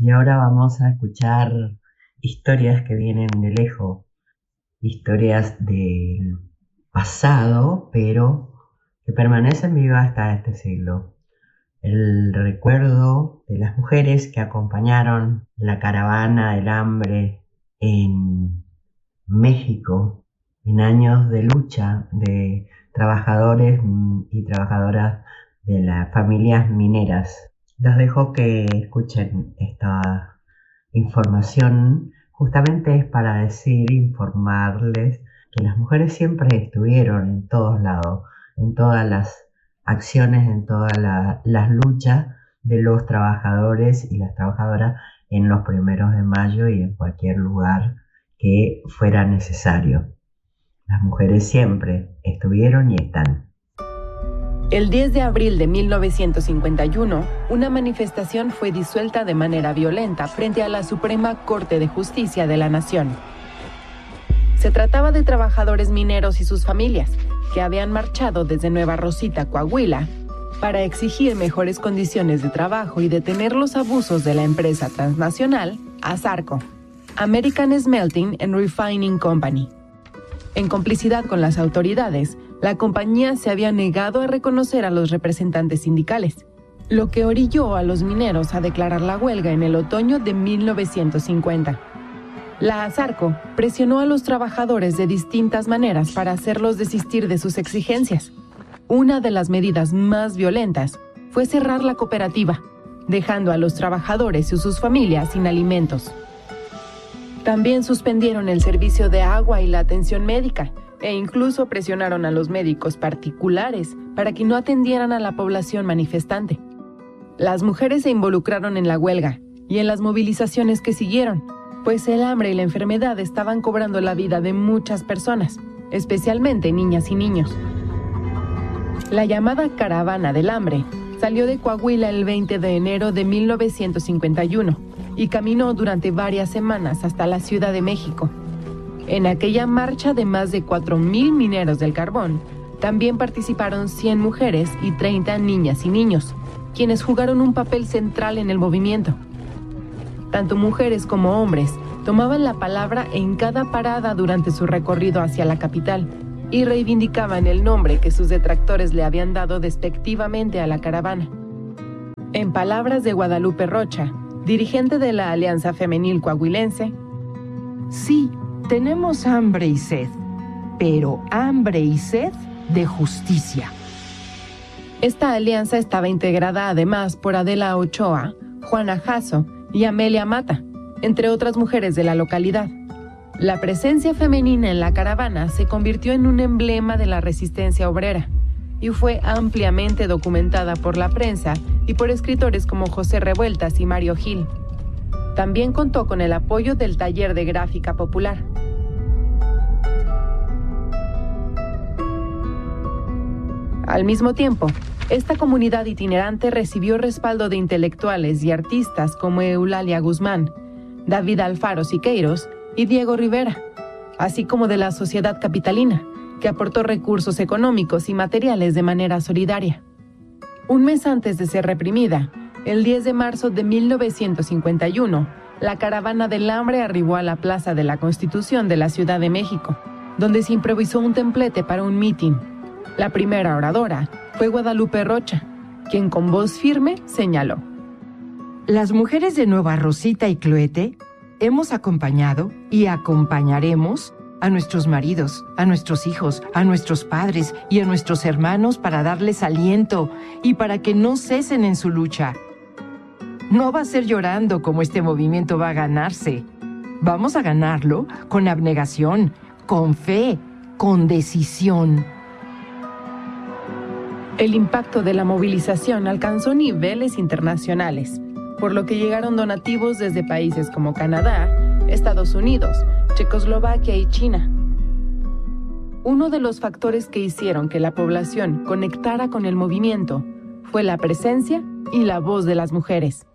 Y ahora vamos a escuchar historias que vienen de lejos, historias del pasado, pero que permanecen vivas hasta este siglo. El recuerdo de las mujeres que acompañaron la caravana del hambre en México en años de lucha de trabajadores y trabajadoras de las familias mineras. Los dejo que escuchen esta información. Justamente es para informarles que las mujeres siempre estuvieron en todos lados, en todas las acciones, en todas las luchas de los trabajadores y las trabajadoras en los 1 de mayo y en cualquier lugar que fuera necesario. Las mujeres siempre estuvieron y están. El 10 de abril de 1951, una manifestación fue disuelta de manera violenta frente a la Suprema Corte de Justicia de la Nación. Se trataba de trabajadores mineros y sus familias, que habían marchado desde Nueva Rosita, Coahuila, para exigir mejores condiciones de trabajo y detener los abusos de la empresa transnacional ASARCO, American Smelting and Refining Company. En complicidad con las autoridades, la compañía se había negado a reconocer a los representantes sindicales, lo que orilló a los mineros a declarar la huelga en el otoño de 1950. La ASARCO presionó a los trabajadores de distintas maneras para hacerlos desistir de sus exigencias. Una de las medidas más violentas fue cerrar la cooperativa, dejando a los trabajadores y sus familias sin alimentos. También suspendieron el servicio de agua y la atención médica, e incluso presionaron a los médicos particulares para que no atendieran a la población manifestante. Las mujeres se involucraron en la huelga y en las movilizaciones que siguieron, pues el hambre y la enfermedad estaban cobrando la vida de muchas personas, especialmente niñas y niños. La llamada Caravana del Hambre salió de Coahuila el 20 de enero de 1951 y caminó durante varias semanas hasta la Ciudad de México. En aquella marcha de más de 4,000 mineros del carbón, también participaron 100 mujeres y 30 niñas y niños, quienes jugaron un papel central en el movimiento. Tanto mujeres como hombres tomaban la palabra en cada parada durante su recorrido hacia la capital y reivindicaban el nombre que sus detractores le habían dado despectivamente a la caravana. En palabras de Guadalupe Rocha, dirigente de la Alianza Femenil Coahuilense, sí, tenemos hambre y sed, pero hambre y sed de justicia. Esta alianza estaba integrada además por Adela Ochoa, Juana Jasso y Amelia Mata, entre otras mujeres de la localidad. La presencia femenina en la caravana se convirtió en un emblema de la resistencia obrera y fue ampliamente documentada por la prensa y por escritores como José Revueltas y Mario Gil. También contó con el apoyo del Taller de Gráfica Popular. Al mismo tiempo, esta comunidad itinerante recibió respaldo de intelectuales y artistas como Eulalia Guzmán, David Alfaro Siqueiros y Diego Rivera, así como de la sociedad capitalina, que aportó recursos económicos y materiales de manera solidaria. Un mes antes de ser reprimida, el 10 de marzo de 1951, la Caravana del Hambre arribó a la Plaza de la Constitución de la Ciudad de México, donde se improvisó un templete para un mitin. La primera oradora fue Guadalupe Rocha, quien con voz firme señaló: Las mujeres de Nueva Rosita y Cloete hemos acompañado y acompañaremos a nuestros maridos, a nuestros hijos, a nuestros padres y a nuestros hermanos para darles aliento y para que no cesen en su lucha. No va a ser llorando como este movimiento va a ganarse. Vamos a ganarlo con abnegación, con fe, con decisión. El impacto de la movilización alcanzó niveles internacionales, por lo que llegaron donativos desde países como Canadá, Estados Unidos, Checoslovaquia y China. Uno de los factores que hicieron que la población conectara con el movimiento fue la presencia y la voz de las mujeres.